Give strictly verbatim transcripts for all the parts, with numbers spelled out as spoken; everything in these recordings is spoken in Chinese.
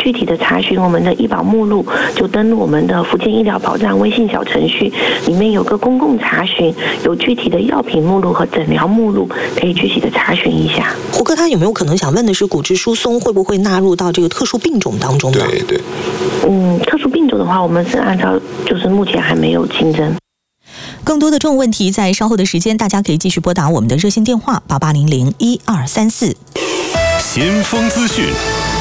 具体的查询我们的医保目录，就登录我们的福建医疗保障微信小程序，里面有个公共查询，有具体的药品目录和诊疗目录，可以具体的查询一下。 胡哥他有没有可能想问的是，骨质疏松会不会纳入到这个特殊病种当中呢？ 对对。 嗯，特殊病种的话，我们是按照就是目前还没有新增。 更多的这种问题，在稍后的时间，大家可以继续拨打我们的热线电话八八零零一二三四。 先锋资讯。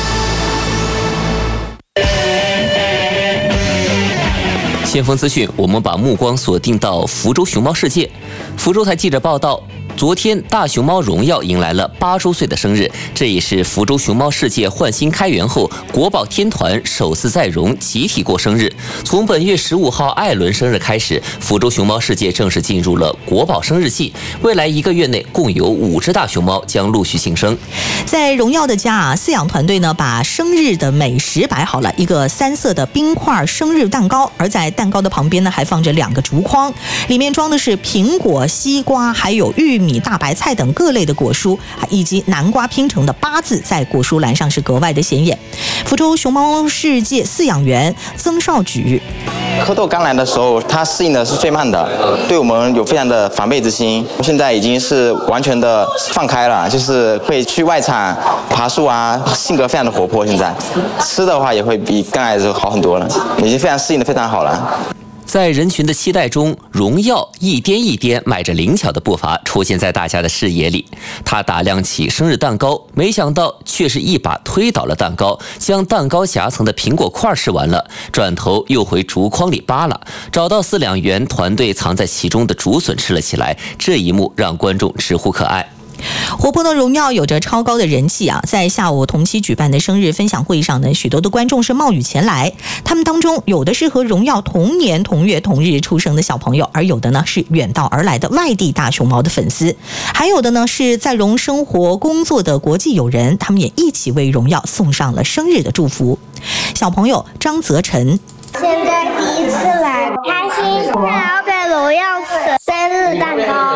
先锋资讯，我们把目光锁定到福州熊猫世界。福州台记者报道，昨天大熊猫荣耀迎来了八周岁的生日，这也是福州熊猫世界焕新开园后国宝天团首次在荣集体过生日。从本月十五号艾伦生日开始，福州熊猫世界正式进入了国宝生日季。未来一个月内，共有五只大熊猫将陆续庆生。 在荣耀的家啊，饲养团队呢把生日的美食摆好了，一个三色的冰块生日蛋糕，而在蛋糕的旁边呢还放着两个竹筐，里面装的是苹果、西瓜，还有玉米、大白菜等各类的果蔬，以及南瓜拼成的八字在果蔬栏上是格外的显眼。福州熊猫世界饲养员曾少举， 蝌蚪刚来的时候，它适应的是最慢的，对我们有非常的防备之心。现在已经是完全的放开了，就是会去外场爬树啊，性格非常的活泼。现在吃的话也会比刚来的时候好很多了，已经非常适应的非常好了。 在人群的期待中，荣耀一颠一颠迈着灵巧的步伐出现在大家的视野里。他打量起生日蛋糕，没想到却是一把推倒了蛋糕，将蛋糕夹层的苹果块吃完了，转头又回竹筐里扒拉，找到饲养员团队藏在其中的竹笋吃了起来。这一幕让观众直呼可爱。 活泼的荣耀有着超高的人气啊！在下午同期举办的生日分享会上呢，许多的观众是冒雨前来，他们当中有的是和荣耀同年同月同日出生的小朋友，而有的呢是远道而来的外地大熊猫的粉丝，还有的呢是在荣生活工作的国际友人，他们也一起为荣耀送上了生日的祝福。小朋友张泽晨， 现在第一次来，开心，想要给荣耀吃生日蛋糕。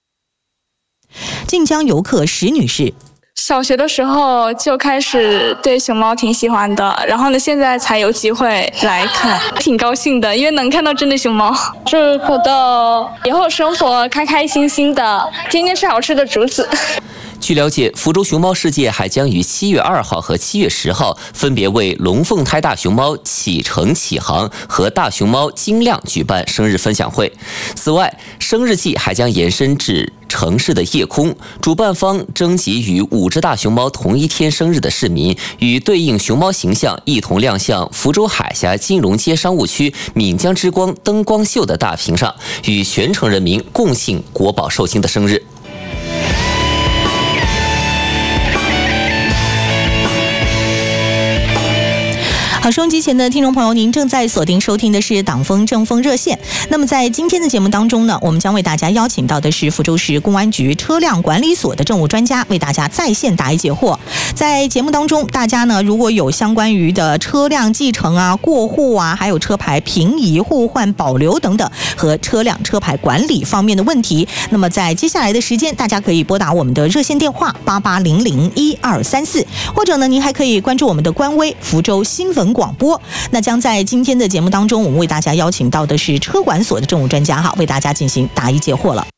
晋江游客石女士， 小学的时候就开始对熊猫挺喜欢的，然后呢，现在才有机会来看，挺高兴的，因为能看到真的熊猫。祝蝌蚪以后生活开开心心的，天天吃好吃的竹子。 据了解，福州熊猫世界还将于七月二号和七月十号分别为龙凤胎大熊猫启程启航和大熊猫晶亮举办生日分享会。此外，生日季还将延伸至城市的夜空，主办方征集与五只大熊猫同一天生日的市民，与对应熊猫形象一同亮相福州海峡金融街商务区闽江之光灯光秀的大屏上，与全城人民共庆国宝寿星的生日。 好，收音机前的听众朋友，您正在锁定收听的是党风正风热线。那么在今天的节目当中呢，我们将为大家邀请到的是福州市公安局车辆管理所的政务专家，为大家在线答疑解惑。在节目当中，大家呢如果有相关于的车辆继承啊、过户啊，还有车牌平移、互换、保留等等和车辆车牌管理方面的问题，那么在接下来的时间，大家可以拨打我们的热线电话八八零零一二三四，或者呢，您还可以关注我们的官微福州新闻广播。那将在今天的节目当中，我们为大家邀请到的是车管所的政务专家哈，为大家进行答疑解惑了。